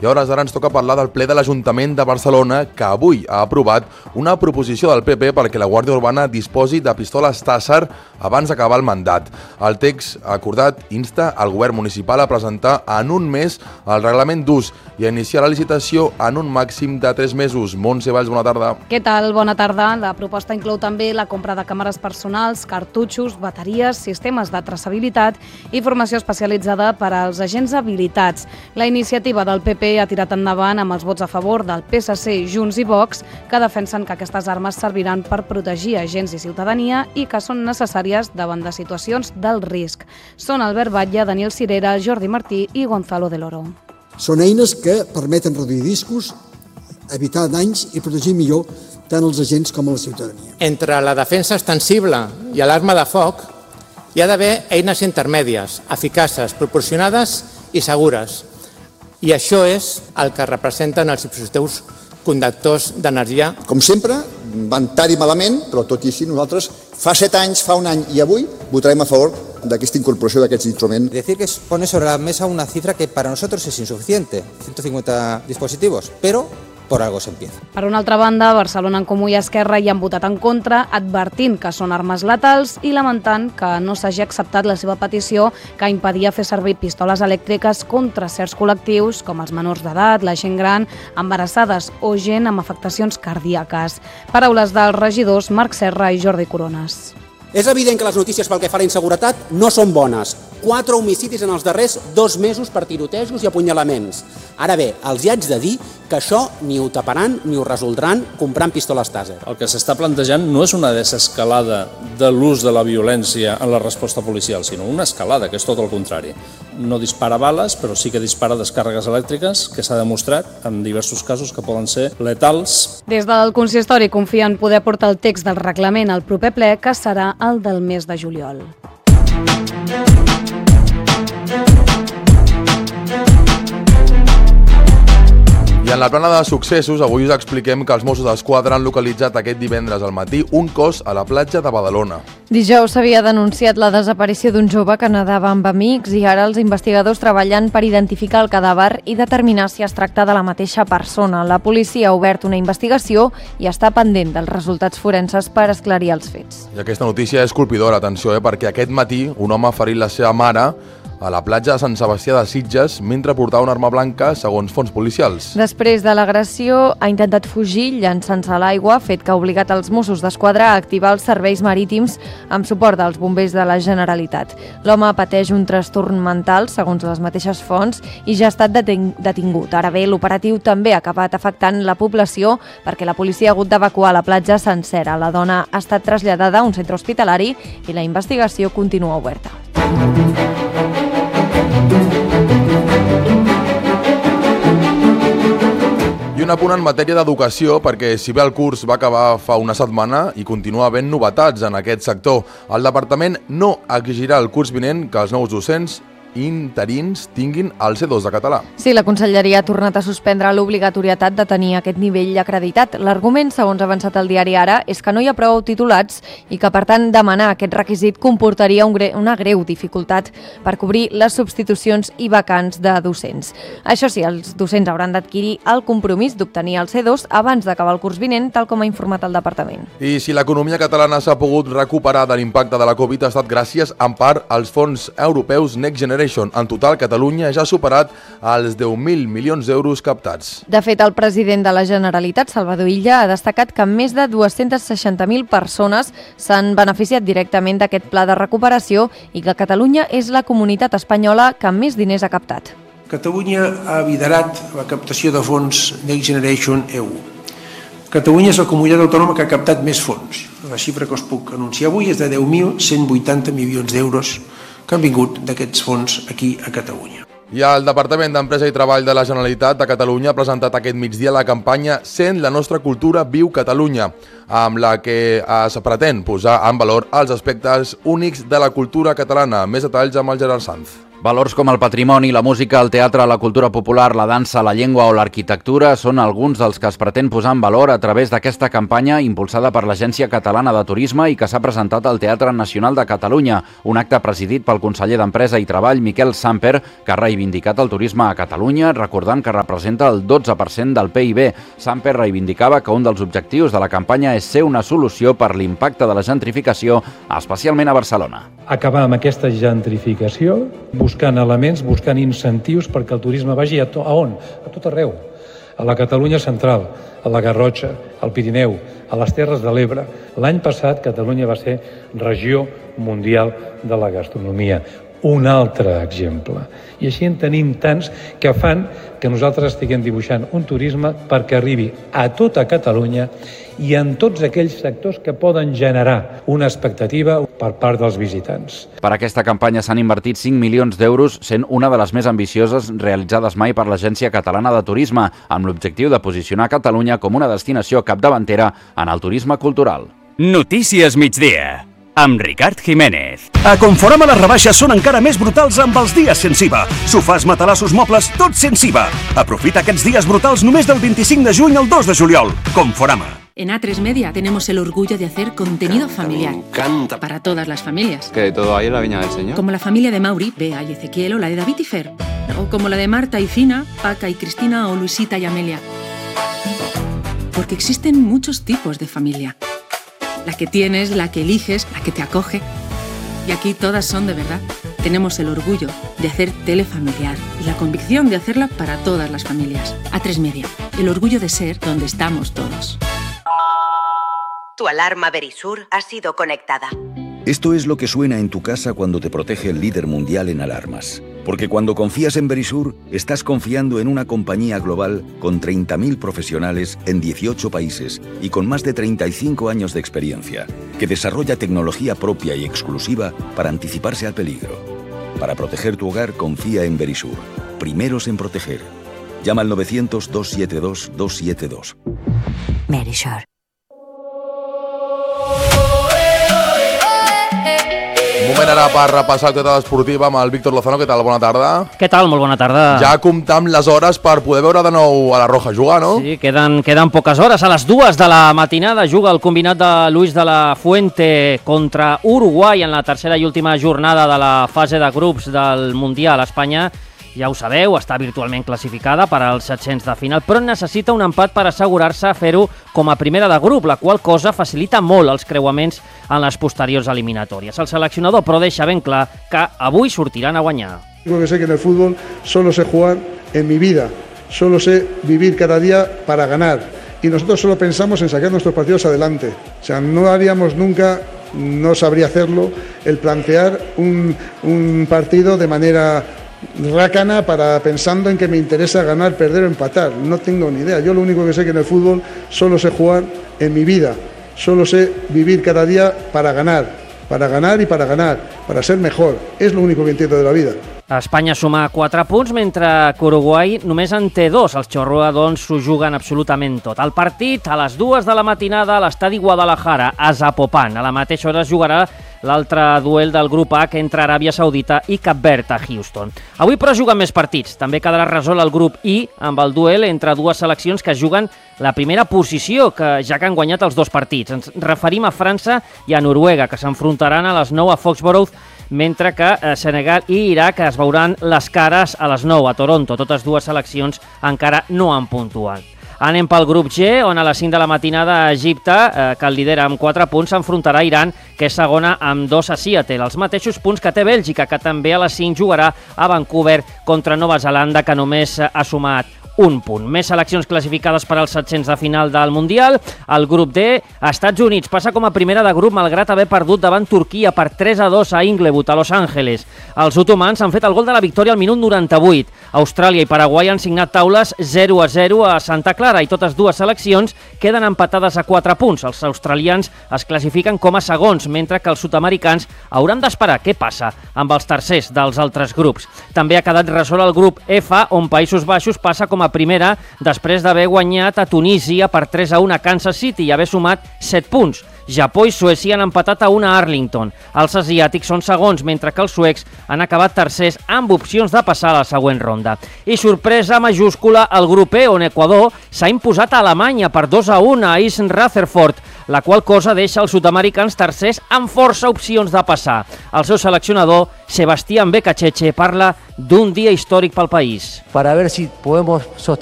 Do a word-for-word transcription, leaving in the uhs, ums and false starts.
I a hores d'ara ens toca parlar del ple de l'Ajuntament de Barcelona, que avui ha aprovat una proposició del P P perquè la Guàrdia Urbana disposi de pistoles Taser abans d'acabar el mandat. El text acordat insta al govern municipal a presentar en un mes el reglament d'ús i a iniciar la licitació en un màxim de tres mesos. Montse Valls, bona tarda. Què tal? Bona tarda. La proposta inclou també la compra de càmeres personals, cartutxos, bateries, sistemes de traçabilitat i formació especialitzada per als agents habilitats. La iniciativa del P P ha tirat endavant amb els vots a favor del P S C, Junts i Vox, que defensen que aquestes armes serviran per protegir agents i ciutadania i que són necessàries davant de situacions d'alt risc. Són Albert Batlle, Daniel Cirera, Jordi Martí i Gonzalo de Loro. Són eines que permeten reduir riscos, evitar danys i protegir millor tant els agents com a la ciutadania. Entre la defensa extensible i l'arma de foc hi ha d'haver eines intermèdies, eficaces, proporcionades i segures. I això és el que representen els dispositius conductors d'energia. Com sempre, van tard i malament, però tot i així nosaltres fa set anys, fa un any i avui votarem a favor d'aquesta incorporació d'aquests instruments. Decir que pone sobre la mesa una cifra que para nosotros es insuficiente, ciento cincuenta dispositivos, pero por algo se empieza. Per una altra banda, Barcelona en Comú i Esquerra hi han votat en contra, advertint que són armes letals i lamentant que no s'hagi acceptat la seva petició que impedia fer servir pistoles elèctriques contra certs col·lectius com els menors d'edat, la gent gran, embarassades o gent amb afectacions cardíaques. Paraules dels regidors Marc Serra i Jordi Corones. És evident que les notícies pel que fa a la inseguretat no són bones. Quatre homicidis en els darrers dos mesos per tirotejos i apunyalaments. Ara bé, els hi haig de dir que això ni ho taparan ni ho resoldran comprant pistoles Taser. El que s'està plantejant no és una desescalada de l'ús de la violència en la resposta policial, sinó una escalada, que és tot el contrari. No dispara bales, però sí que dispara descàrregues elèctriques, que s'ha demostrat en diversos casos que poden ser letals. Des del consistori confien poder portar el text del reglament al proper ple, que serà el del mes de juliol. I en la plana de successos, avui us expliquem que els Mossos d'Esquadra han localitzat aquest divendres al matí un cos a la platja de Badalona. Dijous s'havia denunciat la desaparició d'un jove que nedava amb amics i ara els investigadors treballen per identificar el cadàver i determinar si es tracta de la mateixa persona. La policia ha obert una investigació i està pendent dels resultats forenses per esclarir els fets. I aquesta notícia és colpidora, atenció, eh, perquè aquest matí un home ha ferit la seva mare a la platja de Sant Sebastià de Sitges mentre portava una arma blanca, segons fonts policials. Després de l'agressió, ha intentat fugir llançant-se a l'aigua, fet que ha obligat els Mossos d'Esquadra a activar els serveis marítims amb suport dels bombers de la Generalitat. L'home pateix un trastorn mental, segons les mateixes fonts, i ja ha estat detingut. Ara bé, l'operatiu també ha acabat afectant la població perquè la policia ha hagut d'evacuar la platja sencera. La dona ha estat traslladada a un centre hospitalari i la investigació continua oberta. I un apunt en matèria d'educació, perquè si bé el curs va acabar fa una setmana i continua havent novetats en aquest sector, el departament no exigirà el curs vinent que els nous docents interins tinguin el C dos de català. Sí, la Conselleria ha tornat a suspendre l'obligatorietat de tenir aquest nivell acreditat. L'argument, segons ha avançat el diari Ara, és que no hi ha prou titulats i que, per tant, demanar aquest requisit comportaria un gre- una greu dificultat per cobrir les substitucions i vacants de docents. Això sí, els docents hauran d'adquirir el compromís d'obtenir el C dos abans d'acabar el curs vinent, tal com ha informat el departament. I si l'economia catalana s'ha pogut recuperar de l'impacte de la Covid ha estat gràcies, en part, als fons europeus Next Generation. En total, Catalunya ja ha superat els deu mil milions d'euros captats. De fet, el president de la Generalitat, Salvador Illa, ha destacat que més de dues-centes seixanta mil persones s'han beneficiat directament d'aquest pla de recuperació i que Catalunya és la comunitat espanyola que més diners ha captat. Catalunya ha liderat la captació de fons Next Generation E U. Catalunya és la comunitat autònoma que ha captat més fons. La xifra que us puc anunciar avui és de deu mil cent vuitanta milions d'euros que han vingut d'aquests fons aquí a Catalunya. I el Departament d'Empresa i Treball de la Generalitat de Catalunya ha presentat aquest migdia la campanya Sent la nostra cultura, viu Catalunya, amb la que es pretén posar en valor els aspectes únics de la cultura catalana. Més detalls amb el Gerard Sanz. Valors com el patrimoni, la música, el teatre, la cultura popular, la dansa, la llengua o l'arquitectura són alguns dels que es pretén posar en valor a través d'aquesta campanya impulsada per l'Agència Catalana de Turisme i que s'ha presentat al Teatre Nacional de Catalunya, un acte presidit pel conseller d'Empresa i Treball, Miquel Samper, que ha reivindicat el turisme a Catalunya, recordant que representa el dotze per cent del P I B. Samper reivindicava que un dels objectius de la campanya és ser una solució per l'impacte de la gentrificació, especialment a Barcelona. Acabar amb aquesta gentrificació, buscant elements, buscant incentius perquè el turisme vagi a, to a on? A tot arreu. A la Catalunya central, a la Garrotxa, al Pirineu, a les Terres de l'Ebre. L'any passat Catalunya va ser regió mundial de la gastronomia. Un altre exemple. I així en tenim tants que fan que nosaltres estiguem dibuixant un turisme perquè arribi a tota Catalunya i en tots aquells sectors que poden generar una expectativa per part dels visitants. Per aquesta campanya s'han invertit cinc milions d'euros, sent una de les més ambicioses realitzades mai per l'Agència Catalana de Turisme, amb l'objectiu de posicionar Catalunya com una destinació capdavantera en el turisme cultural. Notícies migdia, amb Ricard Jiménez. A Conforama les rebaixes són encara més brutals amb els dies sense I V A. Sofàs, matalassos, mobles, tot sense I V A. Aprofita aquests dies brutals només del vint-i-cinc de juny al dos de juliol. Conforama. En A tres Media tenemos el orgullo de hacer contenido familiar. Me encanta. Para todas las familias. Que de todo hay en la viña del Señor. Como la familia de Mauri, Bea y Ezequiel, o la de David y Fer. O como la de Marta y Fina, Paca y Cristina, o Luisita y Amelia. Porque existen muchos tipos de familia. La que tienes, la que eliges, la que te acoge. Y aquí todas son de verdad. Tenemos el orgullo de hacer tele familiar y la convicción de hacerla para todas las familias. A tres Media, el orgullo de ser donde estamos todos. Tu alarma Verisur ha sido conectada. Esto es lo que suena en tu casa cuando te protege el líder mundial en alarmas. Porque cuando confías en Verisur, estás confiando en una compañía global con treinta mil profesionales en dieciocho países y con más de treinta y cinco años de experiencia, que desarrolla tecnología propia y exclusiva para anticiparse al peligro. Para proteger tu hogar, confía en Verisur. Primeros en proteger. Llama al novecientos, dos siete dos, dos siete dos. Verisur. Moment ara per repassar l'actualitat esportiva amb el Víctor Lozano. Què tal? Bona tarda. Què tal? Molt bona tarda. Ja comptar amb les hores per poder veure de nou a la Roja jugar, no? Sí, queden, queden poques hores. A les dues de la matinada juga el combinat de Luis de la Fuente contra Uruguai en la tercera i última jornada de la fase de grups del Mundial. Espanya, ja ho sabeu, està virtualment classificada per als set-cents de final, però necessita un empat per assegurar-se fer-ho com a primera de grup, la qual cosa facilita molt els creuaments en les posteriors eliminatòries. El seleccionador, però, deixa ben clar que avui sortiran a guanyar. Lo que sé que en el fútbol solo sé jugar en mi vida, solo sé vivir cada día para ganar y nosotros solo pensamos en sacar nuestros partidos adelante. O sea, no haríamos nunca, no sabría hacerlo, el plantear un, un partido de manera rácana para pensando en que me interesa ganar, perder o empatar. No tengo ni idea. Yo lo único que sé que en el fútbol solo sé jugar en mi vida, solo sé vivir cada día para ganar, para ganar y para ganar, para ser mejor. Es lo único que entiendo de la vida. Espanya suma quatre punts, mentre que Uruguai només en té dos. Els Chorroa, doncs, s'ho juguen absolutament tot. El partit, a les dues de la matinada, a l'estadi Guadalajara, a Zapopan. A la mateixa hora es jugarà l'altre duel del grup H entre Aràbia Saudita i Cap Verd a Houston. Avui, però, juguen més partits. També quedarà resolt el grup I amb el duel entre dues seleccions que juguen la primera posició, que ja que han guanyat els dos partits. Ens referim a França i a Noruega, que s'enfrontaran a les nou a Foxborough, mentre que Senegal i Iraq es veuran les cares a les nou a Toronto. Totes dues seleccions encara no han puntuat. Anem pel grup G, on a les cinc de la matinada Egipte, eh, que el lidera amb quatre punts, s'enfrontarà a Iran, que és segona amb dos a Seattle. Els mateixos punts que té Bèlgica, que també a les cinc jugarà a Vancouver contra Nova Zelanda, que només ha sumat un punt. Més seleccions classificades per als set-cents de final del Mundial. El grup D, Estats Units, passa com a primera de grup malgrat haver perdut davant Turquia per tres a dos a Inglewood, a Los Angeles. Els otomans han fet el gol de la victòria al minut noranta-vuit. Austràlia i Paraguai han signat taules zero a zero a Santa Clara i totes dues seleccions queden empatades a quatre punts. Els australians es classifiquen com a segons, mentre que els sud-americans hauran d'esperar què passa amb els tercers dels altres grups. També ha quedat resolt el grup F, on Països Baixos passa com a primera després d'haver guanyat a Tunísia per tres a un a Kansas City i haver sumat set punts, Japó i Suècia han empatat a una a Arlington. Els asiàtics són segons, mentre que els suecs han acabat tercers amb opcions de passar a la següent ronda. I sorpresa majúscula al grup E, on Equador s'ha imposat a Alemanya per dos a un a Essen Rutherford, la qual cosa deixa els sud-americans tercers amb força opcions de passar. El seu seleccionador, Sebastián Becacheche, parla d'un dia històric pel país. Para ver si podemos sostener